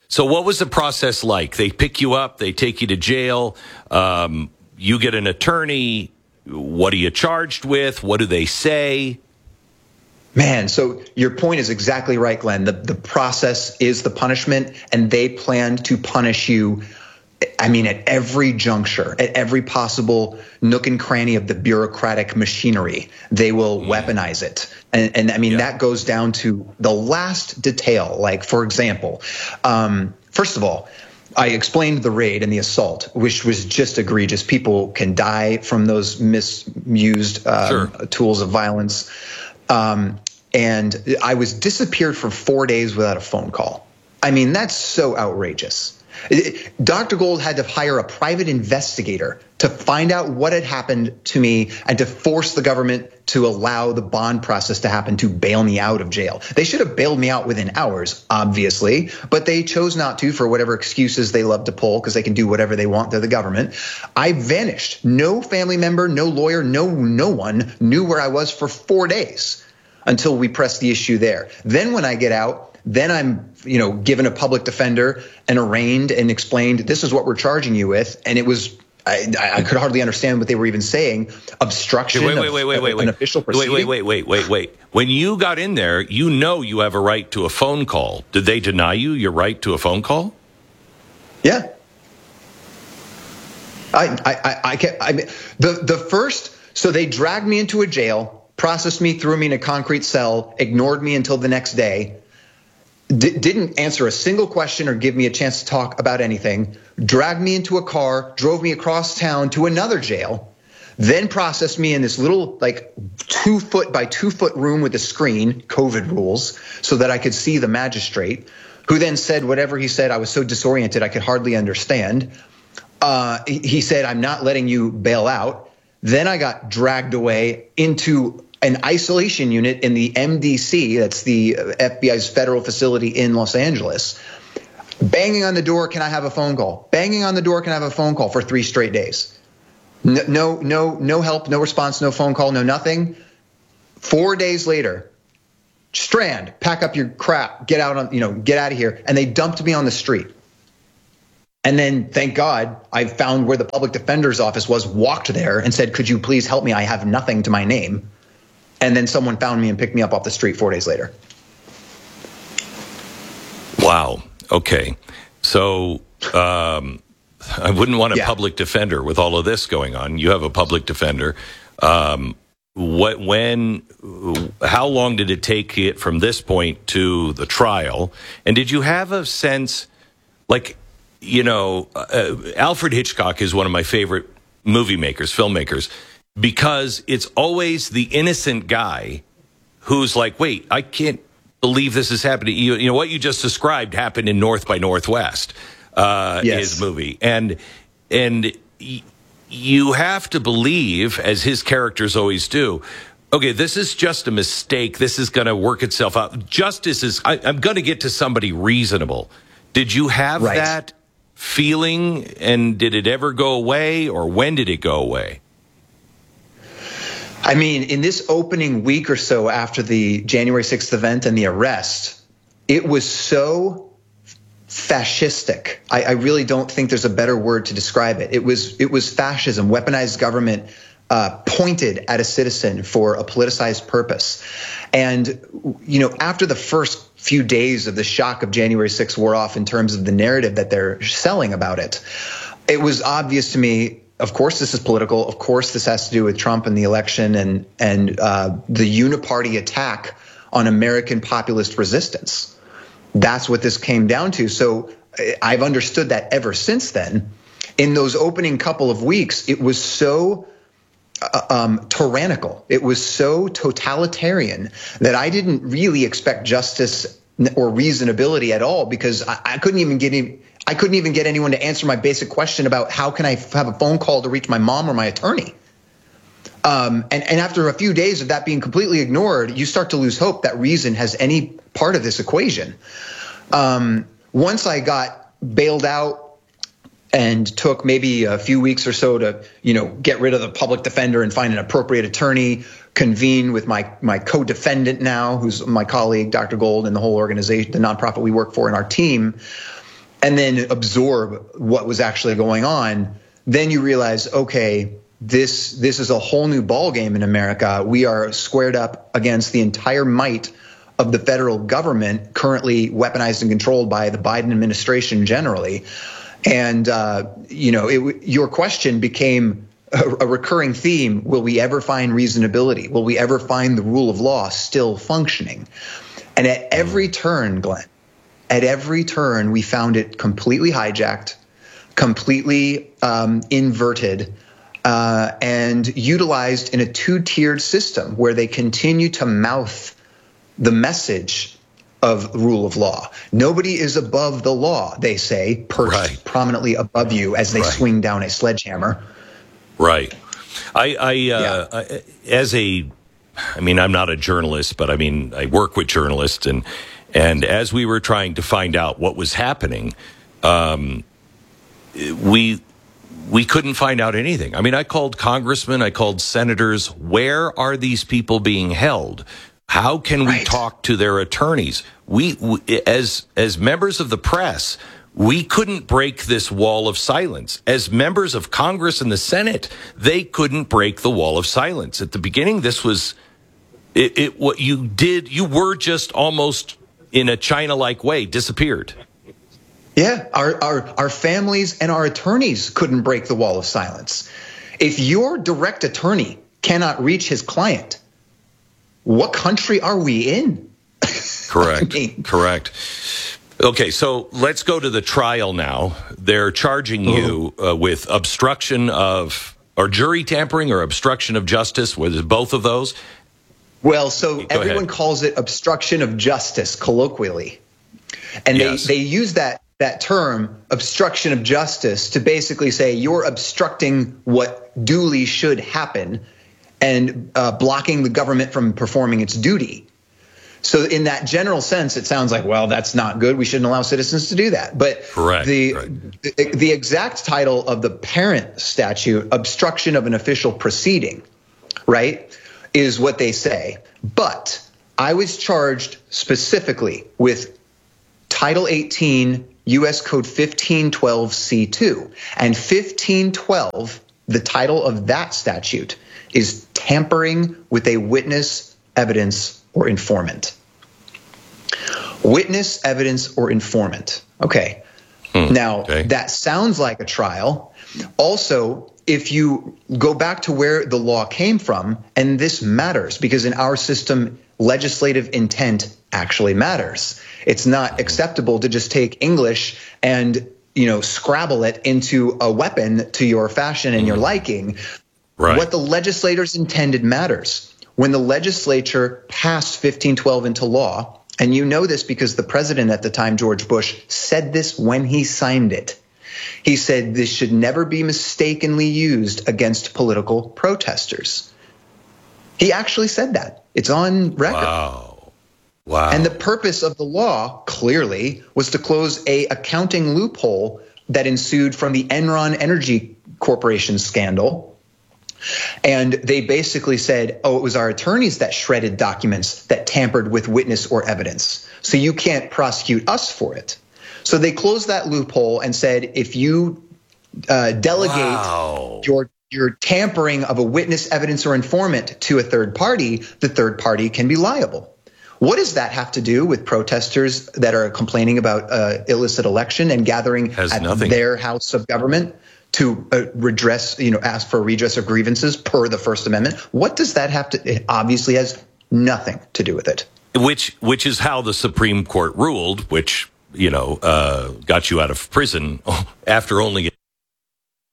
So what was the process like? They pick you up, they take you to jail, you get an attorney. What are you charged with? What do they say? Man, so your point is exactly right, Glenn. The process is the punishment, and they plan to punish you, I mean, at every juncture, at every possible nook and cranny of the bureaucratic machinery. They will weaponize it. And I mean, that goes down to the last detail. Like, for example, first of all, I explained the raid and the assault, which was just egregious. People can die from those misused tools of violence. And I was disappeared for 4 days without a phone call. I mean, that's so outrageous. Dr. Gold had to hire a private investigator to find out what had happened to me and to force the government to allow the bond process to happen to bail me out of jail. They should have bailed me out within hours, obviously, but they chose not to for whatever excuses they love to pull because they can do whatever they want. They're the government. I vanished. No family member, no lawyer, no one knew where I was for 4 days until we pressed the issue there. Then when I get out, then I'm, given a public defender and arraigned and explained, this is what we're charging you with. And it was, I could hardly understand what they were even saying. Obstruction of an official proceeding. Wait. When you got in there, you have a right to a phone call. Did they deny you your right to a phone call? Yeah. So they dragged me into a jail, processed me, threw me in a concrete cell, ignored me until the next day. Didn't answer a single question or give me a chance to talk about anything, dragged me into a car, drove me across town to another jail, then processed me in this little 2 foot by 2 foot room with a screen, COVID rules, so that I could see the magistrate, who then said whatever he said. I was so disoriented I could hardly understand. He said, I'm not letting you bail out. Then I got dragged away into an isolation unit in the MDC, that's the FBI's federal facility in Los Angeles. Banging on the door, can I have a phone call? Banging on the door, can I have a phone call for 3 straight days? No help, no response, no phone call, no nothing. 4 days later, Strand, pack up your crap, get out of here. And they dumped me on the street. And then, thank God, I found where the public defender's office was, walked there and said, could you please help me? I have nothing to my name. And then someone found me and picked me up off the street 4 days later. Wow. Okay. So I wouldn't want a public defender with all of this going on. You have a public defender. How long did it take it from this point to the trial? And did you have a sense, Alfred Hitchcock is one of my favorite filmmakers, because it's always the innocent guy who's like, wait, I can't believe this is happening. You know what you just described happened in North by Northwest, his movie. And you have to believe, as his characters always do, okay, this is just a mistake. This is going to work itself out. Justice is, I'm going to get to somebody reasonable. Did you have that feeling, and did it ever go away, or when did it go away? I mean, in this opening week or so after the January 6th event and the arrest, it was so fascistic. I really don't think there's a better word to describe it. It was fascism, weaponized government pointed at a citizen for a politicized purpose. And, after the first few days of the shock of January 6th wore off in terms of the narrative that they're selling about it, it was obvious to me, of course, this is political. Of course, this has to do with Trump and the election and the uniparty attack on American populist resistance. That's what this came down to. So I've understood that ever since then. In those opening couple of weeks, it was so tyrannical. It was so totalitarian that I didn't really expect justice or reasonability at all, because I couldn't even get anyone to answer my basic question about how can I have a phone call to reach my mom or my attorney. And after a few days of that being completely ignored, you start to lose hope that reason has any part of this equation. Once I got bailed out and took maybe a few weeks or so to, get rid of the public defender and find an appropriate attorney, convene with my co-defendant now, who's my colleague, Dr. Gold, and the whole organization, the nonprofit we work for, and our team. and then absorb what was actually going on, then you realize, okay, this is a whole new ballgame in America. We are squared up against the entire might of the federal government, currently weaponized and controlled by the Biden administration generally. And, your question became a recurring theme. Will we ever find reasonability? Will we ever find the rule of law still functioning? And at every turn, Glenn, we found it completely hijacked, completely inverted, and utilized in a two-tiered system where they continue to mouth the message of rule of law. Nobody is above the law, they say, perched prominently above you as they swing down a sledgehammer. Right. I'm not a journalist, but I work with journalists, and as we were trying to find out what was happening, we couldn't find out anything. I called congressmen, I called senators. Where are these people being held? How can we talk to their attorneys? We as members of the press, we couldn't break this wall of silence. As members of Congress and the Senate, they couldn't break the wall of silence. At the beginning, this was what you did. You were just almost in a China-like way disappeared. Yeah, our families and our attorneys couldn't break the wall of silence. If your direct attorney cannot reach his client, what country are we in? Correct. Correct. Okay, so let's go to the trial now. They're charging you with obstruction of, or jury tampering or obstruction of justice. Was it both of those? Well, so everyone calls it obstruction of justice colloquially. And they use that term, obstruction of justice, to basically say you're obstructing what duly should happen and blocking the government from performing its duty. So in that general sense, it sounds like, well, that's not good. We shouldn't allow citizens to do that. But the exact title of the parent statute, obstruction of an official proceeding, right, is what they say. But I was charged specifically with Title 18 U.S. Code 1512C2. And 1512, the title of that statute, is tampering with a witness, evidence, or informant. Witness, evidence, or informant. Okay. That sounds like a trial. Also, if you go back to where the law came from, and this matters because in our system, legislative intent actually matters. It's not acceptable to just take English and, scrabble it into a weapon to your fashion and your liking. Right. What the legislators intended matters. When the legislature passed 1512 into law, and you know this because the president at the time, George Bush, said this when he signed it. He said this should never be mistakenly used against political protesters. He actually said that. It's on record. Wow. And the purpose of the law, clearly, was to close a accounting loophole that ensued from the Enron Energy Corporation scandal. And they basically said, it was our attorneys that shredded documents that tampered with witness or evidence. So you can't prosecute us for it. So they closed that loophole and said, if you delegate your tampering of a witness, evidence, or informant to a third party, the third party can be liable. What does that have to do with protesters that are complaining about illicit election and gathering at their house of government to ask for a redress of grievances per the First Amendment? What does that have to? It obviously has nothing to do with it. Which is how the Supreme Court ruled, which got you out of prison after only